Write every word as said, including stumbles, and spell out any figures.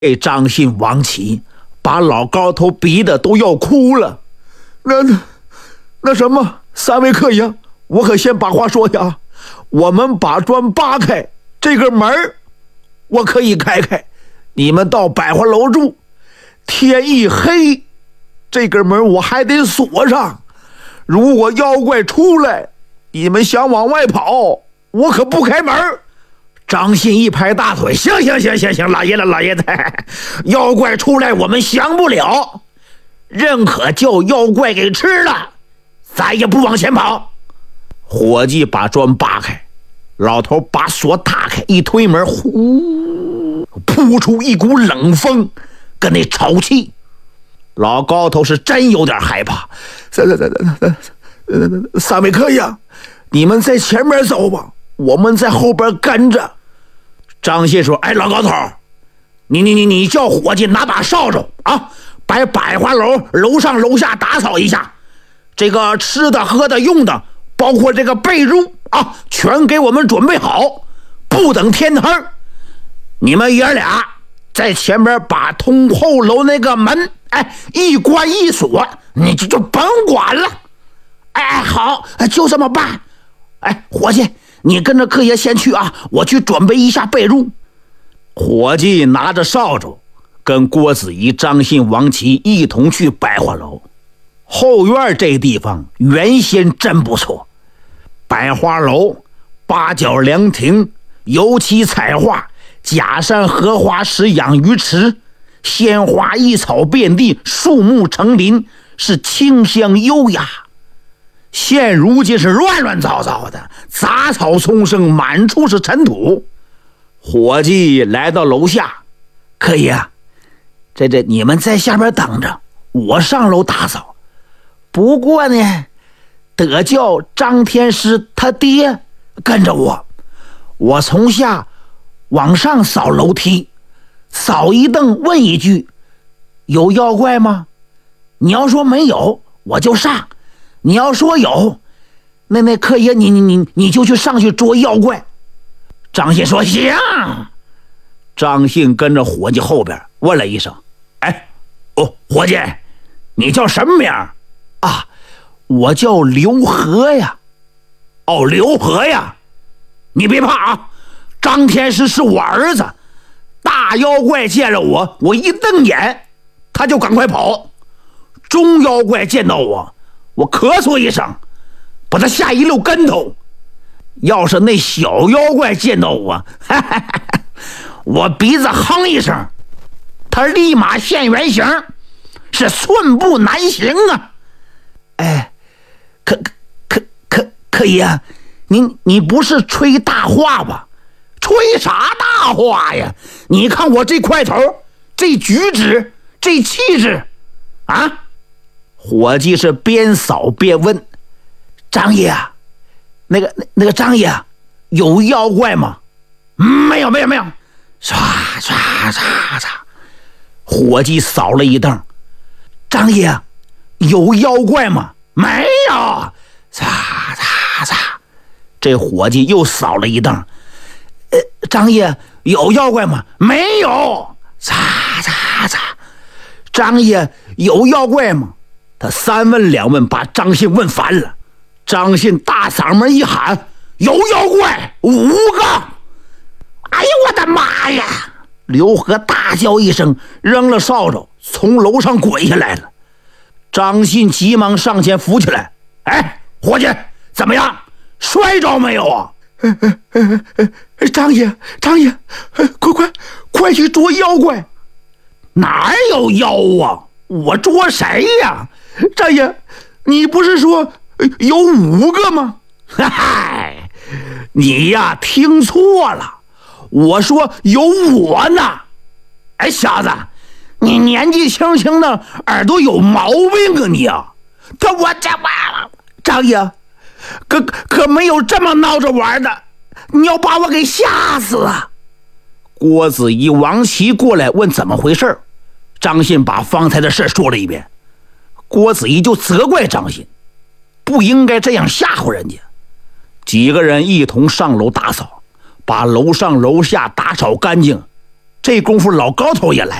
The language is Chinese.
给张信、王琦把老高头逼得都要哭了。那那那什么，三位客爷，我可先把话说呀，我们把砖扒开，这个门我可以开开，你们到百花楼住，天一黑，这个门我还得锁上。如果妖怪出来，你们想往外跑，我可不开门。张信一拍大腿，行行行行行，老爷子老爷子，妖怪出来我们降不了，认可叫妖怪给吃了，咱也不往前跑。伙计把砖扒开，老头把锁打开，一推门，呼，扑出一股冷风跟那潮气。老高头是真有点害怕。三三三三三三位客爷，你们在前面走吧，我们在后边跟着。张信说：“哎，老高头，你你你你叫伙计拿把扫帚啊，把百花楼楼上楼下打扫一下，这个吃的喝的用的，包括这个被褥啊，全给我们准备好，不等天黑，你们爷俩在前边把通后楼那个门，哎，一关一锁，你就就甭管了。哎，好，就这么办。哎，伙计，你跟着客爷先去啊，我去准备一下被褥。”伙计拿着扫帚跟郭子仪、张信、王琦一同去百花楼后院。这地方原先真不错，百花楼八角凉亭，油漆彩画，假山荷花石养鱼池，鲜花异草遍地，树木成林，是清香优雅。现如今是乱乱糟糟的，杂草丛生，满处是尘土。伙计来到楼下：“客爷，这这你们在下边等着，我上楼打扫。不过呢，得叫张天师他爹跟着我，我从下往上扫楼梯，扫一蹬问一句，有妖怪吗？你要说没有，我就上；你要说有，那那客爷你你你你就去上去捉妖怪。”张信说：“行。”张信跟着伙计后边问了一声：“哎，哦，伙计，你叫什么名啊？”“我叫刘和呀。”“哦，刘和呀，你别怕啊，张天师是我儿子，大妖怪见了我，我一瞪眼他就赶快跑，中妖怪见到我，我咳嗽一声把他吓一溜跟头，要是那小妖怪见到我，哈哈哈，我鼻子哼一声，他立马现原形，是寸步难行啊。”“哎，可可可可爷，你你不是吹大话吧？”“吹啥大话呀？你看我这块头，这举止，这气质啊！”伙计是边扫边问：“张爷，那个那那个张爷，有妖怪吗？”“没有没有没有。”唰唰唰唰，伙计扫了一蹬：“张爷，有妖怪吗？”“没有。”唰唰唰，这伙计又扫了一蹬：“呃，张爷，有妖怪吗？”“没有。”唰唰唰，“张爷，有妖怪吗？”他三问两问，把张信问烦了。张信大嗓门一喊：“有妖怪五个！”哎呀，我的妈呀！刘和大叫一声，扔了扫帚，从楼上滚下来了。张信急忙上前扶起来：“哎，伙计，怎么样？摔着没有啊？”“张爷，张爷，快快快去捉妖怪！”“哪有妖啊？我捉谁呀？”“张爷，你不是说有五个吗？”“嗨，你呀听错了，我说有我呢。”“哎，小子，你年纪轻轻的，耳朵有毛病啊你啊！”“他我这嘛，张爷，可可没有这么闹着玩的，你要把我给吓死啊！”郭子仪、王琦过来问怎么回事，张信把方才的事说了一遍。郭子仪就责怪张信不应该这样吓唬人家。几个人一同上楼打扫，把楼上楼下打扫干净， 这功夫老高头也来